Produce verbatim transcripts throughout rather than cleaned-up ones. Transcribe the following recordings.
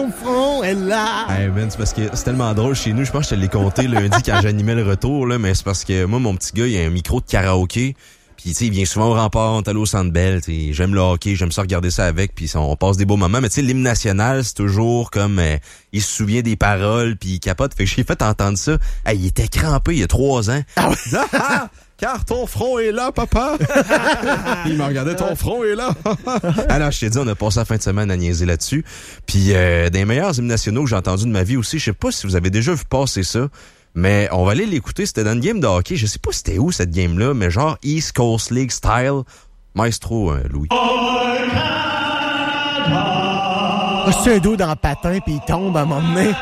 Ton front est là. Hey man, c'est parce que c'est tellement drôle chez nous. Je pense que je te l'ai compté lundi quand j'animais le retour, là, mais c'est parce que moi, mon petit gars, il a un micro de karaoké. Puis, tu sais, il vient souvent au Rempart, on est allé au Centre Bell, tu sais, j'aime le hockey, j'aime ça regarder ça avec, puis on passe des beaux moments. Mais tu sais, l'hymne national, c'est toujours comme, euh, il se souvient des paroles, puis il capote. Fait que j'ai fait entendre ça. Hey, il était crampé il y a trois ans. Ah oui? Ah, car ton front est là, papa. Il m'a regardé, ton front est là. Alors, je t'ai dit, on a passé la fin de semaine à niaiser là-dessus. Puis, euh, des meilleurs hymnes nationaux que j'ai entendus de ma vie aussi, je sais pas si vous avez déjà vu passer ça. Mais on va aller l'écouter, c'était dans une game de hockey. Je sais pas c'était où cette game-là, mais genre East Coast League style. Maestro, euh, Louis. Ah, c'est un dos dans le patin puis il tombe à un moment donné.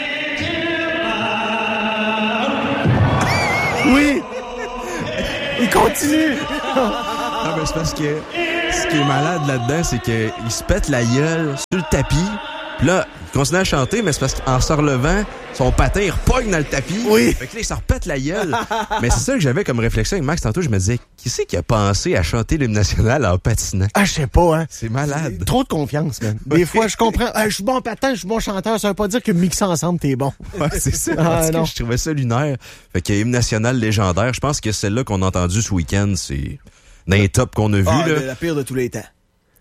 Oui! Il continue! Non, mais c'est parce que ce qui est malade là-dedans, c'est qu'il se pète la gueule sur le tapis. Puis là, il continue à chanter, mais c'est parce qu'en se relevant, son patin, il repogne dans le tapis. Oui. Fait que là, il se repète la gueule. Mais c'est ça que j'avais comme réflexion avec Max tantôt. Je me disais, qui c'est qui a pensé à chanter l'hymne national en patinant? Ah, je sais pas, hein. C'est malade. C'est trop de confiance, man. Des fois, je comprends. Ah, je suis bon patin, je suis bon chanteur. Ça veut pas dire que mixer ensemble, t'es bon. Ouais, c'est ça. Ah, Parce non. que je trouvais ça lunaire. Fait que hymne national légendaire. Je pense que celle-là qu'on a entendue ce week-end, c'est dans les tops qu'on a vus. Ah, là. la pire de tous les temps.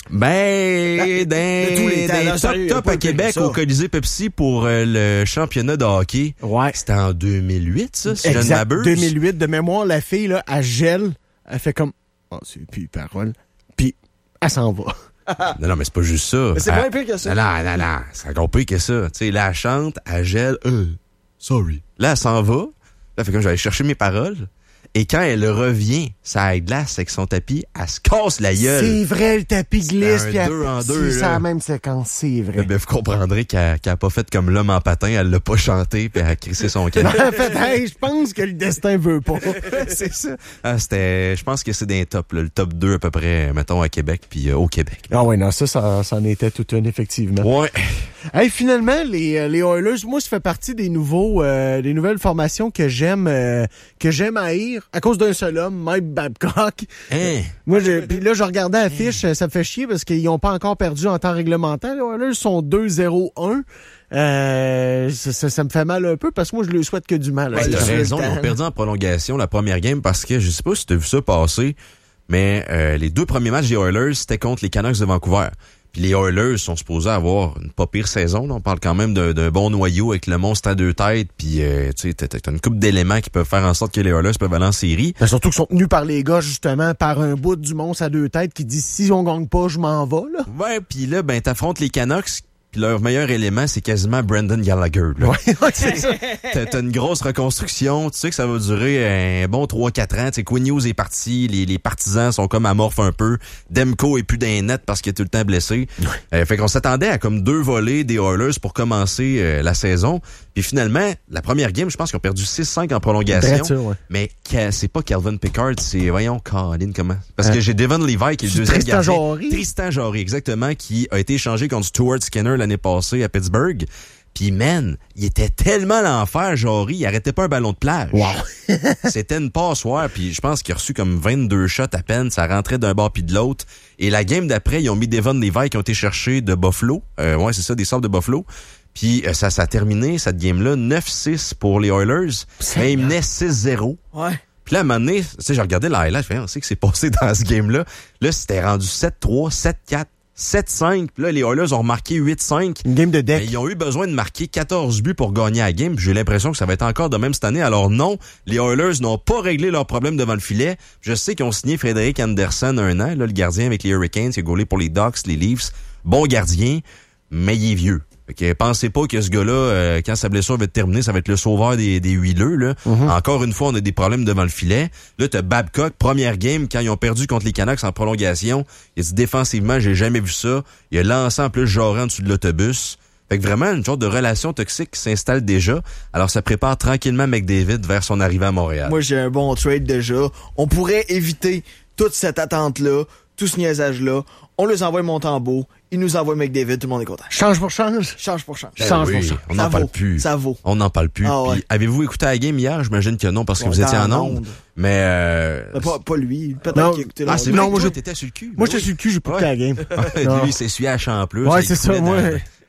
Ben, dans de tous les temps, dans là, top sérieux, y a top pas à de pire que Québec ça. au Colisée Pepsi pour euh, le championnat de hockey. Ouais. C'était en deux mille huit, ça, si je ne Exact. m'abuse. deux mille huit, de mémoire, la fille, là, elle gèle. Elle fait comme, oh, c'est plus parole. Puis, elle s'en va. Non, non, mais c'est pas juste ça. Mais c'est Elle- moins pire que ça. Non, non, non, non. C'est encore pire que ça. Tu sais, là, elle chante, elle gèle, euh, sorry. Là, elle s'en va. Là, fait comme j'allais chercher mes paroles. Et quand elle revient, ça glace avec son tapis, elle se casse la gueule. C'est vrai, le tapis glisse. un puis elle- deux en deux, C'est là. la même séquence, c'est vrai. Ben, vous comprendrez qu'elle qu'elle a pas fait comme l'homme en patin, elle l'a pas chanté, puis elle a crissé son camp. En fait, hey, je pense que le destin veut pas. C'est ça. Ah, c'était, je pense que c'est d'un top, là, le top deux à peu près, mettons, à Québec, puis euh, au Québec. Ah ouais, non, ça, ça, ça en était toute une, effectivement. Ouais. Hey, finalement, les, euh, les Oilers, moi, ça fait partie des nouveaux, euh, des nouvelles formations que j'aime, euh, que j'aime haïr à cause d'un seul homme, Mike Babcock. Hein? Moi, je, puis là, je regardais la fiche, ça me fait chier parce qu'ils n'ont pas encore perdu en temps réglementaire. Les Oilers sont deux zéro un. Euh, ça, ça, ça me fait mal un peu parce que moi, je lui souhaite que du mal. Ouais, là. t'as Je- raison, ils ont perdu en prolongation la première game parce que, je sais pas si t'as vu ça passer, mais euh, les deux premiers matchs des Oilers, c'était contre les Canucks de Vancouver. Puis les Oilers sont supposés avoir une pas pire saison. Là. On parle quand même d'un, d'un bon noyau avec le monstre à deux têtes. Puis euh, tu sais, t'as, t'as une couple d'éléments qui peuvent faire en sorte que les Oilers peuvent aller en série. Ben, surtout qu'ils sont tenus par les gars, justement, par un bout du monstre à deux têtes qui dit si on gagne pas, je m'en vais. Là. Ouais, puis là, ben t'affrontes les Canucks. Puis leur meilleur élément, c'est quasiment Brendan Gallagher. Là. Ouais, ouais, c'est ça. T'as, t'as une grosse reconstruction. Tu sais que ça va durer un bon trois quatre ans. Tu sais, Quinn Hughes est parti. Les, les partisans sont comme amorphes un peu. Demko est plus d'un net parce qu'il est tout le temps blessé. Euh, fait qu'on s'attendait à comme deux volées des Oilers pour commencer euh, la saison. Puis finalement, la première game, je pense qu'ils ont perdu six cinq en prolongation. Très sûr, ouais. Mais que- c'est pas Calvin Pickard, c'est, voyons, Colin, comment? Parce Hein? que j'ai Devon Levi qui est le C'est deuxième Tristan gardien. Jarry? Tristan Jarry, exactement, qui a été échangé contre Stuart Skinner l'année passée à Pittsburgh. Puis, man, il était tellement l'enfer, Jarry, il arrêtait pas un ballon de plage. Wow. C'était une passoire, puis je pense qu'il a reçu comme vingt-deux shots à peine, ça rentrait d'un bord puis de l'autre. Et la game d'après, ils ont mis Devon Levi qui ont été cherchés de Buffalo. Euh, ouais, c'est ça, des sortes de Buffalo. Puis euh, ça, ça a terminé, cette game-là, neuf six pour les Oilers. Mais ils menaient six zéro. Ouais. Puis là, à un moment donné, tu sais, j'ai regardé le highlight, je fais, on sait que c'est passé dans ce game-là. Là, c'était rendu sept trois, sept quatre, sept cinq. Puis là, les Oilers ont remarqué huit cinq. Une game de deck. Mais ils ont eu besoin de marquer quatorze buts pour gagner la game. Puis j'ai l'impression que ça va être encore de même cette année. Alors non, les Oilers n'ont pas réglé leurs problèmes devant le filet. Je sais qu'ils ont signé Frédéric Anderson un an, là, le gardien avec les Hurricanes, qui a gaulé pour les Ducks, les Leafs. Bon gardien, mais il est vieux. Fait que pensez pas que ce gars-là, euh, quand sa blessure va être terminée, ça va être le sauveur des, des huileux. Là. Mm-hmm. Encore une fois, on a des problèmes devant le filet. Là, t'as Babcock, première game, quand ils ont perdu contre les Canucks en prolongation. Il a dit défensivement, j'ai jamais vu ça. Il a lancé en plus Jarry en dessous de l'autobus. Fait que vraiment, une sorte de relation toxique qui s'installe déjà. Alors, ça prépare tranquillement McDavid vers son arrivée à Montréal. Moi, j'ai un bon trade déjà. On pourrait éviter toute cette attente-là, tout ce niaisage-là. On les envoie Montembeault. Ils nous envoient McDavid. Tout le monde est content. Change pour change. Change pour change. Ben change oui, pour change. on Ça n'en parle vaut. plus. Ça vaut. On n'en parle plus. Ah ouais. Puis, avez-vous écouté la game hier? J'imagine que non, parce que On vous était étiez en en onde. onde. Mais, euh... Mais pas, pas lui. Peut-être Non. qu'il a écouté Ah, la c'est Non, vrai moi, que toi, je- t'étais sur le cul. Moi, Ben j'étais oui. sur le cul, j'ai pas Ouais. écouté la game. Ouais, Non. lui, il s'est essuyé à la champlure. Ouais, il c'est ça, coulait moi. dans-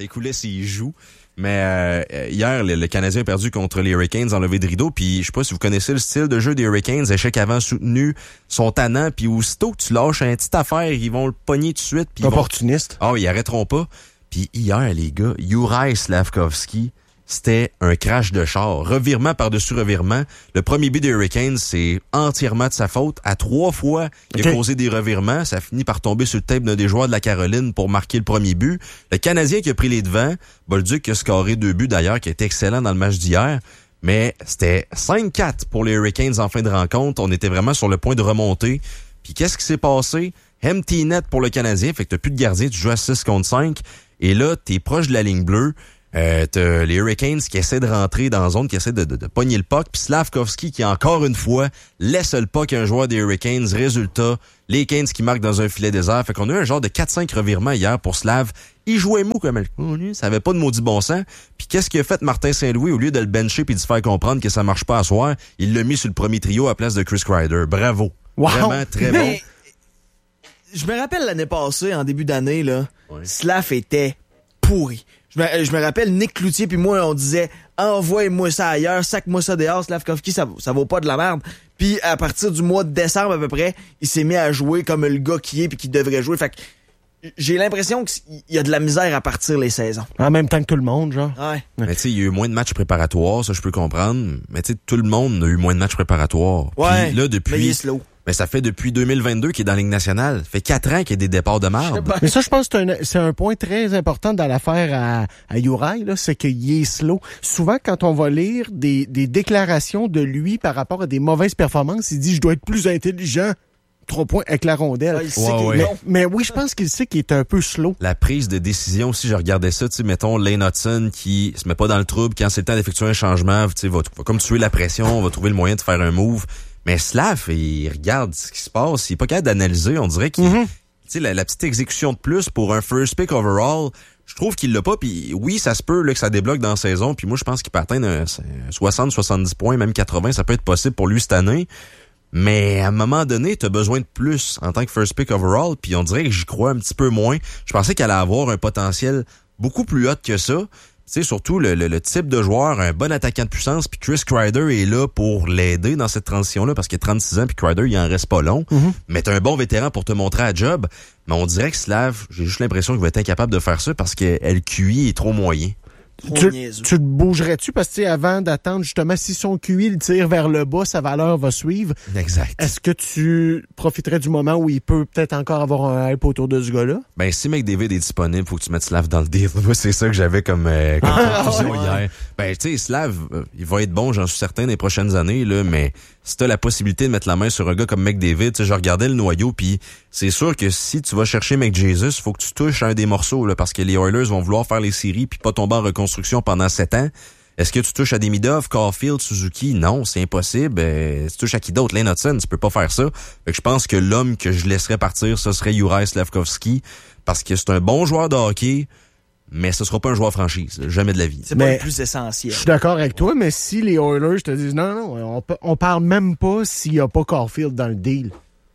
écoulait s'il joue. Mais euh, hier, le, le Canadien a perdu contre les Hurricanes en levée de rideau. Puis je sais pas si vous connaissez le style de jeu des Hurricanes, échec avant soutenu, sont tannants. Puis aussitôt que tu lâches une petite affaire, ils vont le pogner tout de suite. Puis opportuniste. Ah, oh, ils arrêteront pas. Puis hier, les gars, Juraj Slafkovský, c'était un crash de char. Revirement par-dessus revirement. Le premier but des Hurricanes, c'est entièrement de sa faute. À trois fois, il a okay. causé des revirements. Ça finit par tomber sur le tape d'un des joueurs de la Caroline pour marquer le premier but. Le Canadien qui a pris les devants. Bolduc qui a scoré deux buts d'ailleurs, qui était excellent dans le match d'hier. Mais c'était cinq quatre pour les Hurricanes en fin de rencontre. On était vraiment sur le point de remonter. Puis qu'est-ce qui s'est passé? Empty net pour le Canadien. Fait que t'as plus de gardien. Tu joues à six contre cinq. Et là, t'es proche de la ligne bleue. Euh, t'as les Hurricanes qui essaient de rentrer dans la zone, qui essaient de, de, de pogner le puck, puis Slafkovský qui, encore une fois, laisse le puck à un joueur des Hurricanes. Résultat, les Canes qui marquent dans un filet désert. Fait qu'on a eu un genre de quatre cinq revirements hier pour Slav. Il jouait mou comme elle. Ça avait pas de maudit bon sens. Puis qu'est-ce qu'il a fait Martin Saint-Louis? Au lieu de le bencher puis de se faire comprendre que ça marche pas à soir, il l'a mis sur le premier trio à place de Chris Kreider. Bravo. Wow. Vraiment très Mais, bon. Je me rappelle l'année passée, en début d'année, là, ouais. Slav était pourri. Je me, je me rappelle Nick Cloutier puis moi, on disait envoie-moi ça ailleurs, sac-moi ça dehors, Slafkovský, ça, ça vaut pas de la merde. Puis à partir du mois de décembre à peu près, il s'est mis à jouer comme le gars qui est puis qui devrait jouer. Fait que j'ai l'impression qu'il y a de la misère à partir les saisons. En même temps que tout le monde, genre. Ouais. Mais tu sais, il y a eu moins de matchs préparatoires, ça je peux comprendre. Mais tu sais, tout le monde a eu moins de matchs préparatoires. Ouais. Puis là, depuis. Mais il est slow. Mais ça fait depuis deux mille vingt-deux qu'il est dans la Ligue nationale. Ça fait quatre ans qu'il y a des départs de marde. Mais ça, je pense que c'est un, c'est un point très important dans l'affaire à, à Juraj, là, c'est qu'il est slow. Souvent, quand on va lire des, des déclarations de lui par rapport à des mauvaises performances, il dit « Je dois être plus intelligent ». Trois points avec la rondelle. Ah, il sait ouais, qu'il ouais. est bon. Mais oui, je pense qu'il sait qu'il est un peu slow. La prise de décision aussi, je regardais ça, tu sais, mettons Lane Hudson qui se met pas dans le trouble quand c'est le temps d'effectuer un changement, tu sais, va, va comme tuer la pression, on va trouver le moyen de faire un move. Mais Slav, il regarde ce qui se passe, il est pas capable d'analyser, on dirait qu'il, mm-hmm. tu sais, la, la petite exécution de plus pour un first pick overall, je trouve qu'il l'a pas, puis oui, ça se peut là, que ça débloque dans la saison, puis moi je pense qu'il peut atteindre un, soixante soixante-dix points, même quatre-vingts, ça peut être possible pour lui cette année. Mais à un moment donné, t'as besoin de plus en tant que first pick overall, puis on dirait que j'y crois un petit peu moins. Je pensais qu'elle allait avoir un potentiel beaucoup plus haut que ça. Tu sais, surtout le, le, le type de joueur, un bon attaquant de puissance, puis Chris Kreider est là pour l'aider dans cette transition-là, parce qu'il a trente-six ans, puis Kreider, il en reste pas long. Mm-hmm. Mais t'as un bon vétéran pour te montrer à job. Mais on dirait que Slav, j'ai juste l'impression qu'il va être incapable de faire ça parce que L Q I est trop moyen. Tu, tu te bougerais-tu parce que tu sais, avant d'attendre justement si son Q I le tire vers le bas, sa valeur va suivre. Exact. Est-ce que tu profiterais du moment où il peut peut-être encore avoir un hype autour de ce gars-là? Ben si McDavid est disponible, faut que tu mettes Slav dans le deal. Moi, c'est ça que j'avais comme, euh, comme ah, conclusion ouais. hier. Ben tu sais, Slav, euh, il va être bon, j'en suis certain, des prochaines années, là, mais si t'as la possibilité de mettre la main sur un gars comme McDavid, tu sais, je regardais le noyau, puis c'est sûr que si tu vas chercher McJesus, faut que tu touches un des morceaux, là, parce que les Oilers vont vouloir faire les séries puis pas tomber en reconstruction pendant sept ans. Est-ce que tu touches à Demidov, Caulfield, Suzuki? Non, c'est impossible. Euh, tu touches à qui d'autre? Lane Hudson, tu peux pas faire ça. Fait que je pense que l'homme que je laisserais partir, ce serait Juraj Slafkovský, parce que c'est un bon joueur de hockey, mais ce sera pas un joueur franchise. Jamais de la vie. C'est pas le plus essentiel. Je suis d'accord avec toi, mais si les Oilers te disent non, non, on, on parle même pas s'il y a pas Caulfield dans le deal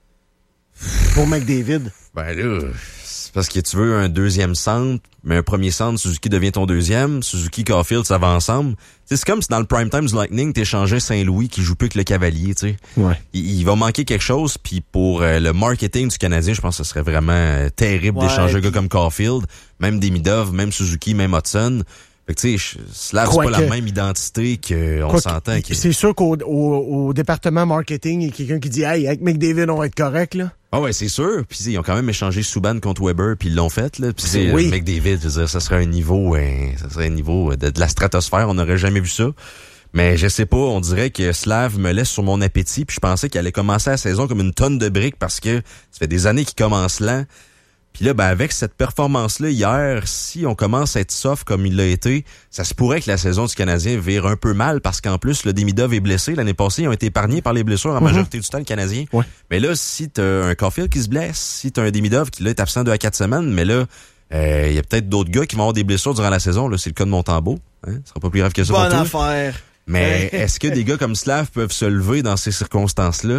pour McDavid. Ben là, c'est parce que tu veux un deuxième centre, mais un premier centre, Suzuki devient ton deuxième. Suzuki, Caulfield, ça va ensemble. T'sais, c'est comme si dans le prime time du Lightning, t'échangeais Saint-Louis qui joue plus que le Cavalier, tu sais. Ouais. Il, il va manquer quelque chose, puis pour euh, le marketing du Canadien, je pense que ce serait vraiment euh, terrible ouais, d'échanger un gars comme Caulfield, même Demidov, même Suzuki, même Hudson. Fait que tu sais, Slav, c'est pas que, la même identité qu'on s'entend. Que... C'est sûr qu'au au, au département marketing, il y a quelqu'un qui dit « Hey, avec McDavid, on va être correct, là. » Ah ouais, c'est sûr. Puis ils ont quand même échangé Subban contre Weber, puis ils l'ont fait, là. Puis c'est oui. McDavid, je veux dire, ça serait un niveau, hein, ça serait un niveau de, de la stratosphère, on n'aurait jamais vu ça. Mais je sais pas, on dirait que Slav me laisse sur mon appétit, puis je pensais qu'il allait commencer la saison comme une tonne de briques parce que ça fait des années qu'il commence lent. Puis là, ben avec cette performance-là hier, si on commence à être soft comme il l'a été, ça se pourrait que la saison du Canadien vire un peu mal parce qu'en plus, le Demidov est blessé. L'année passée, ils ont été épargnés par les blessures en mm-hmm. majorité du temps, le Canadien. Ouais. Mais là, si t'as un Caulfield qui se blesse, si t'as un Demidov qui là est absent deux à quatre semaines, mais là, il euh, y a peut-être d'autres gars qui vont avoir des blessures durant la saison. Là, c'est le cas de Montembeault. Hein? Ce sera pas plus grave que ça. Bonne pour affaire. Mais est-ce que des gars comme Slav peuvent se lever dans ces circonstances-là?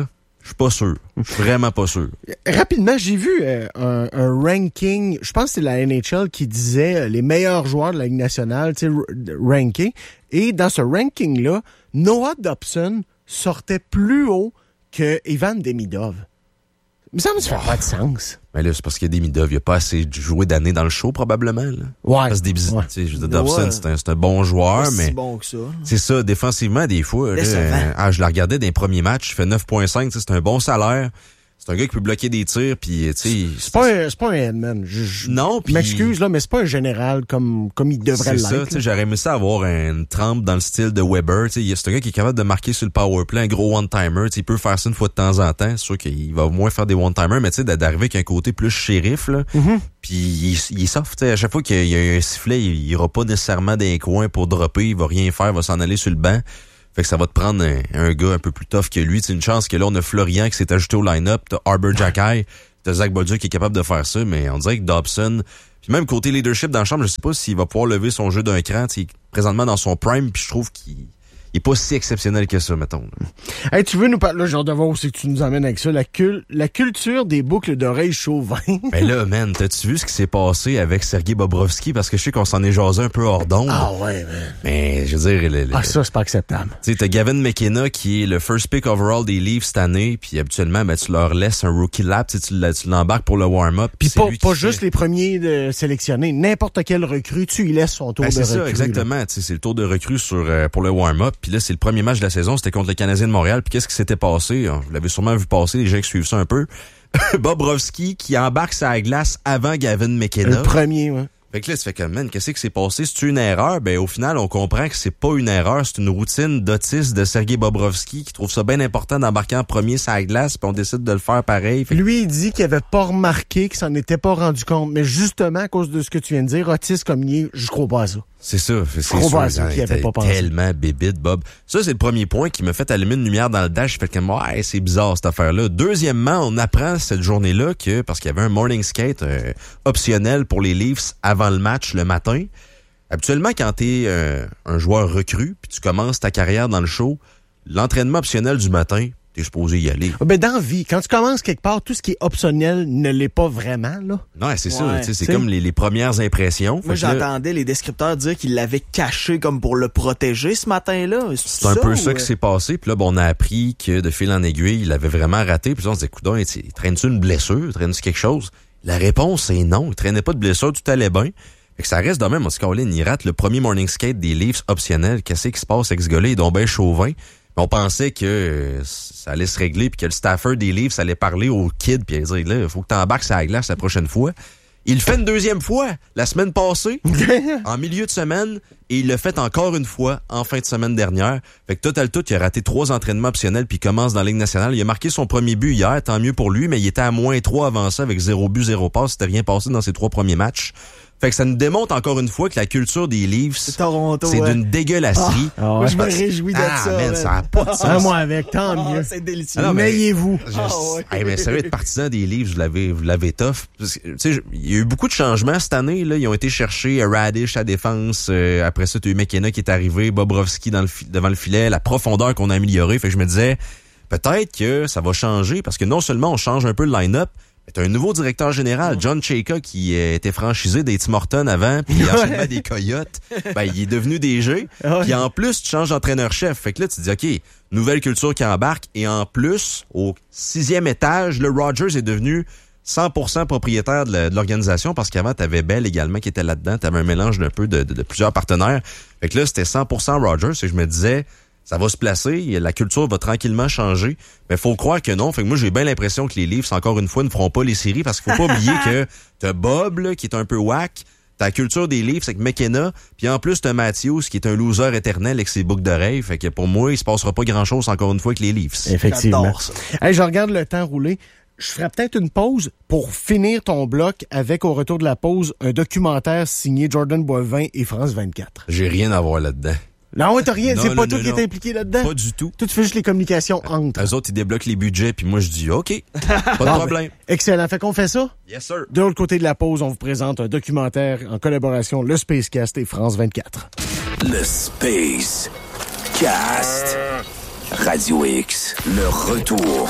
Je suis pas sûr. Je suis vraiment pas sûr. Rapidement, j'ai vu euh, un, un ranking, je pense que c'est la N H L qui disait euh, les meilleurs joueurs de la Ligue nationale, tu sais, r- rankés. Et dans ce ranking-là, Noah Dobson sortait plus haut que Ivan Demidov. Mais ça me fait pas de sens. Mais là, c'est parce qu'il y a des Demidov. Il n'y a pas assez joué d'années dans le show, probablement. Là. Ouais. Parce que des, ouais. tu sais, je veux dire, Dobson, ouais. c'est, un, c'est un bon joueur, pas mais. si bon que ça. C'est ça, défensivement, des fois. Là, euh, ah, je la regardais dans les premiers matchs. Je fais neuf virgule cinq, c'est un bon salaire. C'est un gars qui peut bloquer des tirs, puis tu sais. C'est pas un, c'est pas un headman. Je, je non, puis m'excuse là, mais c'est pas un général comme comme il devrait l'être. C'est ça, tu sais, j'aurais aimé ça avoir une trempe dans le style de Weber. Tu sais, c'est un gars qui est capable de marquer sur le power play, un gros one timer. Tu sais, il peut faire ça une fois de temps en temps. C'est sûr qu'il va moins faire des one timers, mais tu sais, d'arriver avec un côté plus shérif là. Mm-hmm. Puis il, il est soft. Tu sais, à chaque fois qu'il y a un sifflet, il, il ira pas nécessairement dans les coins pour dropper. Il va rien faire, il va s'en aller sur le banc. Fait que ça va te prendre un, un gars un peu plus tough que lui. C'est une chance que là, on a Florian qui s'est ajouté au line-up. T'as Arbor Jackay, t'as Zach Bolduc qui est capable de faire ça, mais on dirait que Dobson, puis même côté leadership dans la chambre, je sais pas s'il va pouvoir lever son jeu d'un cran. Il est présentement dans son prime, puis je trouve qu'il il est pas si exceptionnel que ça, mettons. Hey, tu veux nous parler, là, genre de voir où c'est que tu nous amènes avec ça, la, cul- la culture des boucles d'oreilles Chauvin. Ben là, man, t'as-tu vu ce qui s'est passé avec Sergei Bobrovsky? Parce que je sais qu'on s'en est jasé un peu hors d'onde. Ah ouais, man. Mais, je veux dire... Le, le, ah, ça, c'est pas acceptable. Tu sais, t'as Gavin McKenna qui est le first pick overall des Leafs cette année, puis habituellement, ben, tu leur laisses un rookie lap, tu, tu l'embarques pour le warm-up. Puis pas, pas juste fait... les premiers de sélectionner. N'importe quel recrue, tu y laisses son tour ben, de recrue. C'est ça, exactement. Tu sais, c'est le tour de recrue sur, euh, pour le warm-up. Puis là, c'est le premier match de la saison, c'était contre le Canadien de Montréal. Puis qu'est-ce qui s'était passé? Vous l'avez sûrement vu passer, les gens qui suivent ça un peu. Bobrovsky qui embarque sa glace avant Gavin McKenna. Le premier, ouais. Fait que là, tu fais comme, man, qu'est-ce qui s'est passé? C'est une erreur? Ben, au final, on comprend que c'est pas une erreur, c'est une routine d'autisme de Sergei Bobrovsky qui trouve ça bien important d'embarquer en premier sa glace, puis on décide de le faire pareil. Fait que... Lui, il dit qu'il avait pas remarqué, qu'il s'en était pas rendu compte. Mais justement, à cause de ce que tu viens de dire, autiste comme il est, je crois pas à ça. C'est ça. C'est je crois pas à ça qu'il avait pas pensé. Tellement bébite, Bob. Ça, c'est le premier point qui m'a fait allumer une lumière dans le dash. J'ai fait comme, ouais, c'est bizarre, cette affaire-là. Deuxièmement, on apprend cette journée-là que, parce qu'il y avait un morning skate euh, optionnel pour les Leafs avant le match le matin. Habituellement, quand t'es euh, un joueur recru, puis tu commences ta carrière dans le show, l'entraînement optionnel du matin, t'es supposé y aller. Ben, dans la vie, quand tu commences quelque part, tout ce qui est optionnel ne l'est pas vraiment, là. Non, c'est ouais, ça, c'est comme les, les premières impressions. Moi, j'entendais là, les descripteurs dire qu'ils l'avaient caché comme pour le protéger ce matin-là. C'est, c'est un ça, peu ou... ça qui s'est passé. Puis là, bon, on a appris que de fil en aiguille, il avait vraiment raté. Puis là, on se disait, coudonc, il traîne-tu une blessure? Traîne-tu quelque chose? La réponse est non. Il traînait pas de blessure, tout allait bien. Fait que ça reste de même. On se dit, Colin, il rate le premier morning skate des Leafs optionnel. Qu'est-ce qui se passe avec ce gars-là? Il est donc bien chauvin. On pensait que euh, ça allait se régler puis que le staffer des Leafs allait parler au kid puis dire là, il faut que t'embarques sur la glace la prochaine fois. Il le fait une deuxième fois la semaine passée, en milieu de semaine, et il le fait encore une fois en fin de semaine dernière. Fait que total tout, il a raté trois entraînements optionnels puis il commence dans la Ligue nationale. Il a marqué son premier but hier, tant mieux pour lui, mais il était à moins trois avant ça avec zéro but, zéro passe. C'était rien passé dans ses trois premiers matchs. Fait que ça nous démontre encore une fois que la culture des Leafs, c'est, Toronto, c'est ouais. d'une dégueulasserie. Ah, ah ouais. Moi, je me réjouis d'être ah, ça. Man, ça a pas de sens. Ah, moi avec, tant ah, mieux. C'est délicieux. Ah, Mayez-vous. Ah, ouais. Hey, mais sérieux, être partisan des Leafs, vous l'avez, vous l'avez tough. Parce que, tu sais, il y a eu beaucoup de changements cette année, là. Ils ont été chercher Radish à défense. Euh, après ça, tu as eu McKenna qui est arrivé, Bobrovsky dans le fi- devant le filet, la profondeur qu'on a améliorée. Fait que je me disais, peut-être que ça va changer parce que non seulement on change un peu le line-up, t'as un nouveau directeur général, John Chayka, qui euh, était franchisé des Tim Hortons avant, puis ensuite des Coyotes. Ben, il est devenu D G. Ouais. Puis en plus, tu changes d'entraîneur-chef. Fait que là, tu te dis, OK, nouvelle culture qui embarque. Et en plus, au sixième étage, le Rogers est devenu cent pour cent propriétaire de, la, de l'organisation parce qu'avant, t'avais Bell également qui était là-dedans. T'avais un mélange d'un peu de, de, de plusieurs partenaires. Fait que là, c'était cent pour cent Rogers. Et je me disais... ça va se placer, la culture va tranquillement changer. Mais faut croire que non. Fait que moi, j'ai bien l'impression que les Leafs, encore une fois, ne feront pas les séries parce qu'il faut pas oublier que t'as Bob, là, qui est un peu whack. T'as la culture des Leafs avec McKenna. Puis en plus, t'as Matthews, qui est un loser éternel avec ses boucles d'oreilles. Fait que pour moi, il se passera pas grand-chose, encore une fois, avec les Leafs. Effectivement. J'adore ça. Hey, je regarde le temps rouler. Je ferais peut-être une pause pour finir ton bloc avec, au retour de la pause, un documentaire signé Jordan Boivin et France vingt-quatre. J'ai rien à voir là-dedans. Non, t'as rien. Non, c'est non, pas non, toi qui non. es impliqué là-dedans? Pas du tout. Toi, tu fais juste les communications entre. Eux autres, ils débloquent les budgets, puis moi, je dis OK, pas de Ah, problème. ben, excellent. Fait qu'on fait ça? Yes, sir. De l'autre côté de la pause, on vous présente un documentaire en collaboration Le Spacecast et France vingt-quatre. Le Space Cast. Radio X, le retour.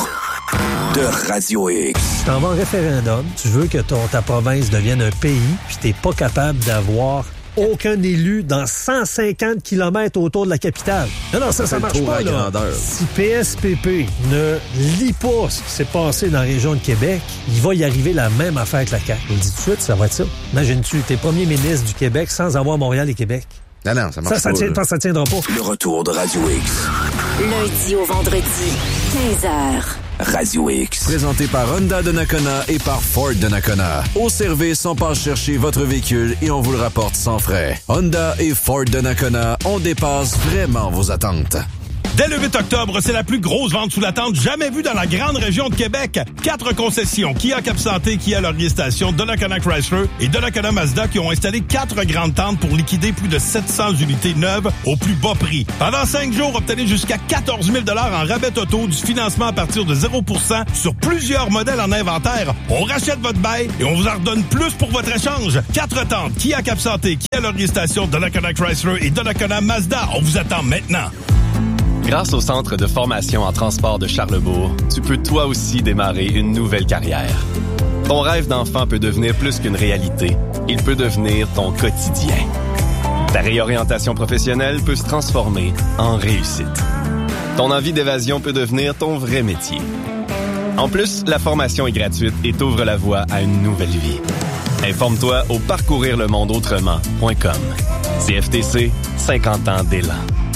de Radio X. Tu t'en vas en référendum, tu veux que ton, ta province devienne un pays, puis t'es pas capable d'avoir aucun élu dans cent cinquante kilomètres autour de la capitale. Non, non, ça, ça marche pas, là. Grandeur. Si P S P P ne lit pas ce qui s'est passé dans la région de Québec, il va y arriver la même affaire que la C A Q. Je le dis tout de suite, ça va être ça. Imagine-tu, t'es premier ministre du Québec sans avoir Montréal et Québec. Non, non, ça marche ça, ça pas. Tient, pas ça tiendra pas. Le retour de Radio X. Lundi au vendredi, quinze heures. Radio X. Présenté par Honda de Nakona et par Ford de Nakona. Au service, on passe chercher votre véhicule et on vous le rapporte sans frais. Honda et Ford de Nakona, on dépasse vraiment vos attentes. Dès le huit octobre, c'est la plus grosse vente sous la tente jamais vue dans la grande région de Québec. Quatre concessions, Kia Cap Santé, Kia Laurier Station, Donnacona Chrysler et Donnacona Mazda qui ont installé quatre grandes tentes pour liquider plus de sept cents unités neuves au plus bas prix. Pendant cinq jours, obtenez jusqu'à quatorze mille dollars en rabais auto, du financement à partir de zéro pour cent sur plusieurs modèles en inventaire. On rachète votre bail et on vous en redonne plus pour votre échange. Quatre tentes, Kia Cap Santé, Kia Laurier Station, Donnacona Chrysler et Donnacona Mazda. On vous attend maintenant. Grâce au Centre de formation en transport de Charlebourg, tu peux toi aussi démarrer une nouvelle carrière. Ton rêve d'enfant peut devenir plus qu'une réalité. Il peut devenir ton quotidien. Ta réorientation professionnelle peut se transformer en réussite. Ton envie d'évasion peut devenir ton vrai métier. En plus, la formation est gratuite et t'ouvre la voie à une nouvelle vie. Informe-toi au parcourir le monde autrement point com. C F T C, cinquante ans d'élan.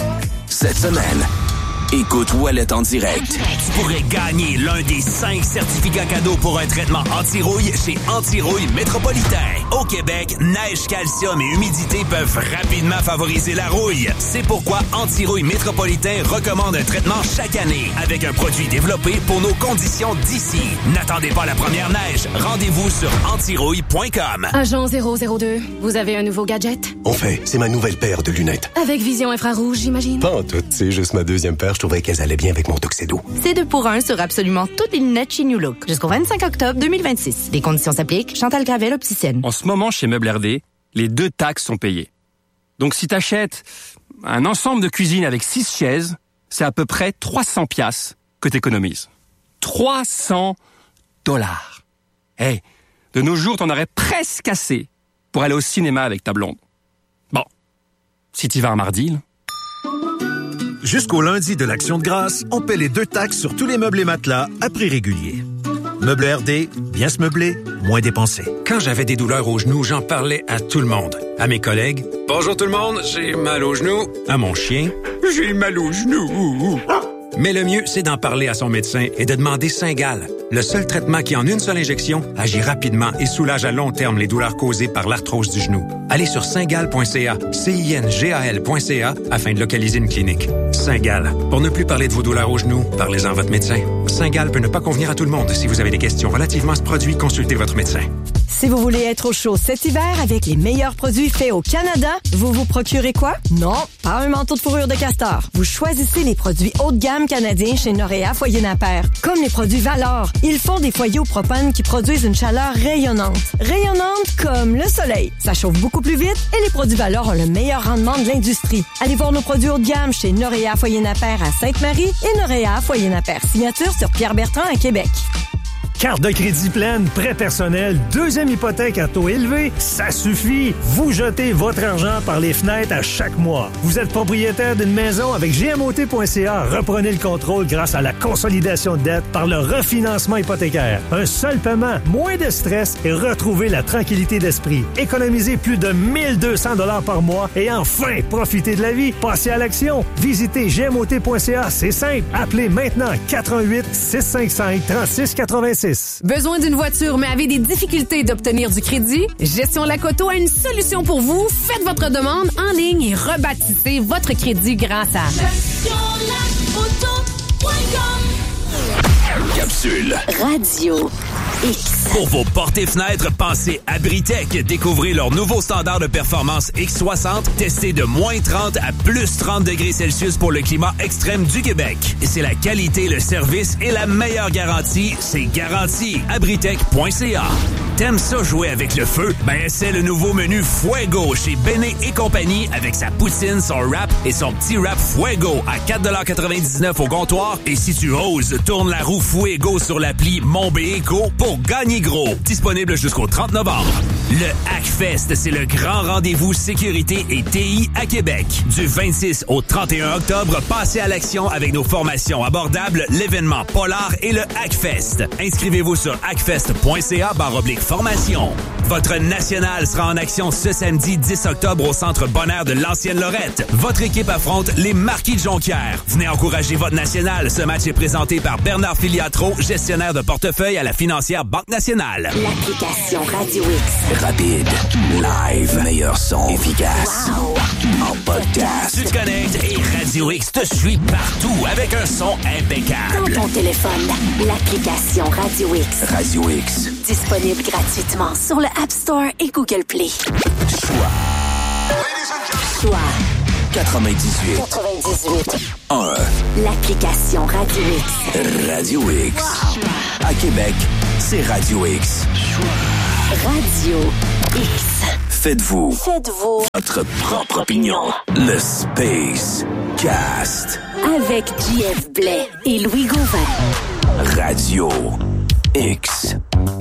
Cette semaine, écoute Ouellet en direct. Tu pourrais gagner l'un des cinq certificats cadeaux pour un traitement anti-rouille chez Anti-Rouille Métropolitain. Au Québec, neige, calcium et humidité peuvent rapidement favoriser la rouille. C'est pourquoi Anti-Rouille Métropolitain recommande un traitement chaque année avec un produit développé pour nos conditions d'ici. N'attendez pas la première neige. Rendez-vous sur anti rouille point com. Agent zéro zéro deux, vous avez un nouveau gadget? En fait, c'est ma nouvelle paire de lunettes. Avec vision infrarouge, j'imagine? Pas en tout, c'est juste ma deuxième paire. Je trouvais qu'elles allaient bien avec mon tuxedo. C'est deux pour un sur absolument toutes les lunettes chez New Look. Jusqu'au vingt-cinq octobre deux mille vingt-six. Les conditions s'appliquent. Chantal Gravel, opticienne. En ce moment, chez Meubles R D, les deux taxes sont payées. Donc, si t'achètes un ensemble de cuisine avec six chaises, c'est à peu près trois cents piastres que t'économises. trois cents dollars. Hey, de nos jours, t'en aurais presque assez pour aller au cinéma avec ta blonde. Bon, si t'y vas un mardi, là. Jusqu'au lundi de l'Action de grâce, on paie les deux taxes sur tous les meubles et matelas à prix régulier. Meubles R D, bien se meubler, moins dépenser. Quand j'avais des douleurs aux genoux, j'en parlais à tout le monde. À mes collègues. Bonjour tout le monde, j'ai mal aux genoux. À mon chien. J'ai mal aux genoux. Mais le mieux, c'est d'en parler à son médecin et de demander Cingal, le seul traitement qui, en une seule injection, agit rapidement et soulage à long terme les douleurs causées par l'arthrose du genou. Allez sur cingal point c a, C I N G A L point C A, afin de localiser une clinique. Cingal. Pour ne plus parler de vos douleurs aux genoux, parlez-en à votre médecin. Cingal peut ne pas convenir à tout le monde. Si vous avez des questions relativement à ce produit, consultez votre médecin. Si vous voulez être au chaud cet hiver avec les meilleurs produits faits au Canada, vous vous procurez quoi? Non, pas un manteau de fourrure de castor. Vous choisissez les produits haut de gamme canadiens chez Noréa Foyer Napper. Comme les produits Valor, ils font des foyers au propane qui produisent une chaleur rayonnante. Rayonnante comme le soleil. Ça chauffe beaucoup plus vite et les produits Valor ont le meilleur rendement de l'industrie. Allez voir nos produits haut de gamme chez Noréa Foyer Napper à Sainte-Marie et Noréa Foyer Napper. Signature sur Pierre Bertrand à Québec. Carte de crédit pleine, prêt personnel, deuxième hypothèque à taux élevé, ça suffit. Vous jetez votre argent par les fenêtres à chaque mois. Vous êtes propriétaire d'une maison avec G M O T point C A. Reprenez le contrôle grâce à la consolidation de dette par le refinancement hypothécaire. Un seul paiement, moins de stress et retrouvez la tranquillité d'esprit. Économisez plus de mille deux cents dollars par mois et enfin, profitez de la vie. Passez à l'action. Visitez G M O T point C A. C'est simple. Appelez maintenant quatre un huit, six cinq cinq, trois six huit six. Besoin d'une voiture mais avez des difficultés d'obtenir du crédit? Gestion Lacoto a une solution pour vous. Faites votre demande en ligne et rebâtissez votre crédit grâce à gestion lacoto point com. Capsule Radio X. Pour vos portes et fenêtres, pensez à Britec. Découvrez leur nouveau standard de performance X soixante, testé de moins trente à plus trente degrés Celsius pour le climat extrême du Québec. Et c'est la qualité, le service et la meilleure garantie, c'est garanti. Abritec point C A. T'aimes ça jouer avec le feu? Ben, c'est le nouveau menu Fuego chez Béné et compagnie avec sa poutine, son wrap et son petit wrap Fuego à quatre quatre-vingt-dix-neuf au comptoir. Et si tu oses, tourne la roue Fuego sur l'appli Mon B Eco pour gagner gros. Disponible jusqu'au trente novembre. Le Hackfest, c'est le grand rendez-vous sécurité et T I à Québec. Du vingt-six au trente et un octobre, passez à l'action avec nos formations abordables, l'événement Polar et le Hackfest. Inscrivez-vous sur hackfest point c a barre oblique formation. Votre national sera en action ce samedi dix octobre au Centre Bonheur de l'Ancienne-Lorette. Votre équipe affronte les Marquis de Jonquière. Venez encourager votre national. Ce match est présenté par Bernard Filiatro, gestionnaire de portefeuille à la financière Banque Nationale. L'application Radio X. Rapide, live, meilleur son, efficace. Wow. En podcast. Tu te connectes et Radio X te suit partout avec un son impeccable. Dans ton téléphone, l'application Radio X. Radio X. Disponible gratuitement sur le App Store et Google Play. Choix. Choix. quatre-vingt-dix-huit. quatre-vingt-dix-huit. un. L'application Radio X. Radio X. Wow. À Québec, c'est Radio X. Radio X. Faites-vous. Faites-vous. Votre propre opinion. Le Space Cast. Avec J F Blais et Louis Gauvin. Radio X.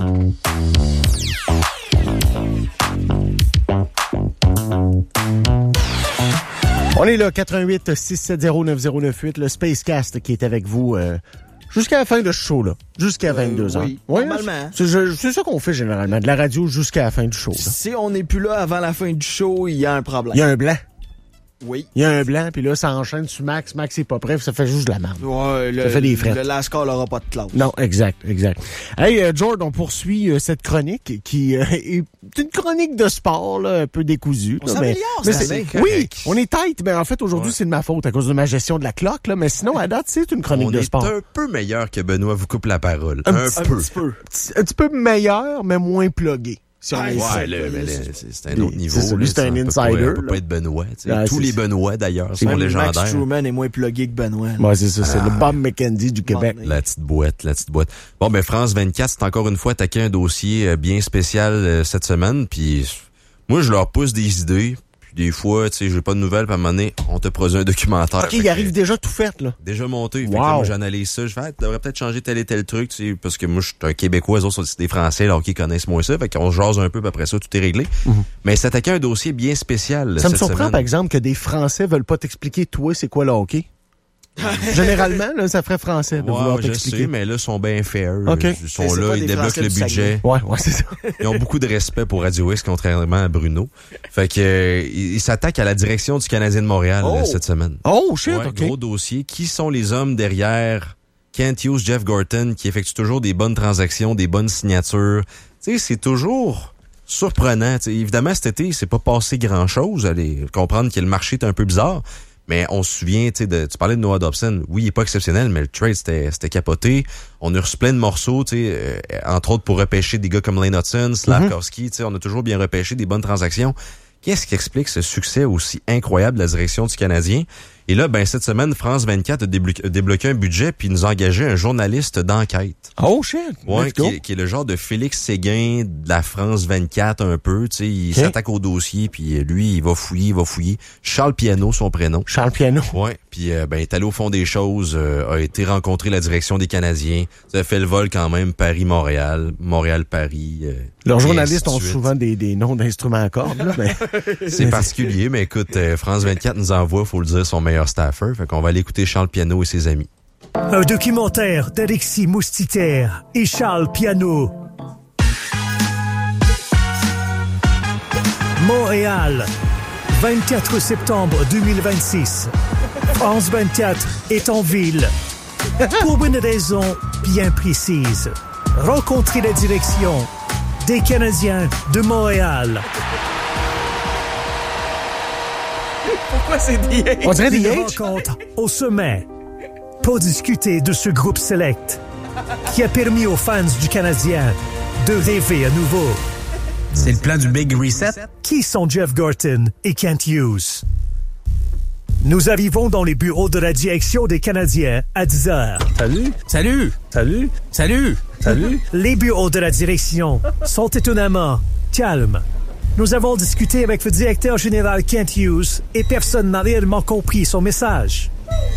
On est là, quatre un huit six sept zéro neuf zéro neuf huit, le Spacecast qui est avec vous euh, jusqu'à la fin de ce show-là, jusqu'à vingt-deux heures. Oui, ouais, normalement. C'est, c'est, c'est ça qu'on fait généralement, de la radio jusqu'à la fin du show. Là. Si on n'est plus là avant la fin du show, il y a un problème. Il y a un blanc. Oui. Il y a un blanc, puis là, ça enchaîne sur Max. Max est pas prêt, ça fait juste de la merde. Ouais, le, ça fait des frettes. Le Lascar n'aura pas de classe. Non, exact, exact. Hey, euh, George, on poursuit euh, cette chronique qui euh, est une chronique de sport, là, un peu décousue. On là, s'améliore, mais, ça, mais c'est oui, on est tight, mais en fait, aujourd'hui, ouais. c'est de ma faute à cause de ma gestion de la cloque, là, mais sinon, à date, c'est une chronique on de sport. On est un peu meilleur que Benoît vous coupe la parole. Un, un, petit, peu. un petit peu. Un petit peu meilleur, mais moins plugué. Si on ouais, est ouais, là, mais là, c'est, c'est un autre niveau. C'est ça, lui, c'est un insider. Ça peut, peut pas être Benoît. Ah, Tous les Benoît, d'ailleurs, sont légendaires. Max Truman est moins plugué que Benoît. Ouais, c'est ça. C'est ah, le Bob McKenzie du Québec. La petite boîte, la petite boîte. Bon, ben, France vingt-quatre, c'est encore une fois attaqué un dossier bien spécial euh, cette semaine. Puis moi, je leur pousse des idées. Puis des fois, tu sais, j'ai pas de nouvelles, puis à un moment donné, on te produit un documentaire. OK, il arrive que, déjà tout fait, là. Déjà monté. Wow. Fait que moi, j'analyse ça. Je fais, ah, tu devrais peut-être changer tel et tel truc, tu sais, parce que moi, je suis un Québécois, les autres sont des Français, alors qu'ils connaissent moins ça. Fait qu'on se jase un peu, puis après ça, tout est réglé. Mm-hmm. Mais s'attaquer à un dossier bien spécial. Ça me cette surprend, semaine. par exemple, que des Français veulent pas t'expliquer, toi, c'est quoi le hockey. Généralement, là, ça ferait français de ouais, vouloir je t'expliquer. sais, mais là, ils sont bien fair. Okay. Ils sont là, ils débloquent le budget. Ouais, ouais, c'est ça. Ils ont beaucoup de respect pour Radio X, contrairement à Bruno. Fait que euh, ils s'attaquent à la direction du Canadien de Montréal oh. là, cette semaine. Oh, shit, ouais, OK. Gros dossier. Qui sont les hommes derrière Kent Hughes, Jeff Gorton, qui effectuent toujours des bonnes transactions, des bonnes signatures? Tu sais, c'est toujours surprenant. T'sais, évidemment, cet été, il s'est pas passé grand-chose. Allez comprendre que le marché est un peu bizarre. Mais on se souvient, tu sais, de, tu parlais de Noah Dobson. Oui, il est pas exceptionnel, mais le trade, c'était, c'était capoté. On a reçu plein de morceaux, tu sais, euh, entre autres pour repêcher des gars comme Lane Hudson, Slavkovski, mm-hmm. tu sais, on a toujours bien repêché des bonnes transactions. Qu'est-ce qui explique ce succès aussi incroyable de la direction du Canadien? Et là, ben, cette semaine, France vingt-quatre a débloqué, débloqué un budget puis nous a engagé un journaliste d'enquête. Oh, shit! Ouais, qui est, qui est le genre de Félix Séguin de la France vingt-quatre un peu, tu sais, il okay. s'attaque au dossier puis lui, il va fouiller, il va fouiller. Charles Piano, son prénom. Charles Piano. Ouais, puis euh, ben, il est allé au fond des choses, euh, a été rencontrer la direction des Canadiens. Ça a fait le vol quand même Paris-Montréal, Montréal-Paris. Euh, Leurs journalistes ont souvent des, des noms d'instruments à cordes, là, mais... C'est particulier, mais écoute, euh, France vingt-quatre nous envoie, faut le dire, son meilleur staffer. Fait qu'on va aller écouter Charles Piano et ses amis. Un documentaire d'Alexis Moustitaire et Charles Piano. Montréal, vingt-quatre septembre deux mille vingt-six. France vingt-quatre est en ville. Pour une raison bien précise. Rencontrer la direction des Canadiens de Montréal. Pourquoi c'est D H? On dirait D H. Une rencontre au sommet pour discuter de ce groupe select qui a permis aux fans du Canadien de rêver à nouveau. C'est le plan du Big Reset? Qui sont Jeff Gorton et Kent Hughes? Nous arrivons dans les bureaux de la direction des Canadiens à dix heures. Salut. Salut. Salut. Salut. Salut. Les bureaux de la direction sont étonnamment calmes. Nous avons discuté avec le directeur général Kent Hughes et personne n'a réellement compris son message.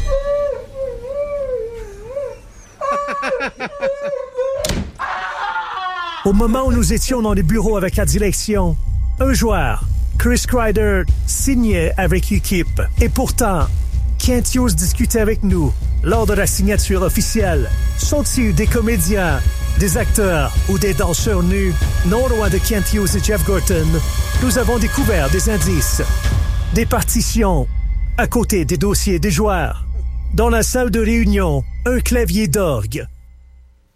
Au moment où nous étions dans les bureaux avec la direction, un joueur, Chris Kreider, signait avec l'équipe. Et pourtant, Kent Hughes discutait avec nous lors de la signature officielle. Sont-ils des comédiens, des acteurs ou des danseurs nus? Non loin de Kent Hughes et Jeff Gorton, nous avons découvert des indices, des partitions à côté des dossiers des joueurs. Dans la salle de réunion, un clavier d'orgue,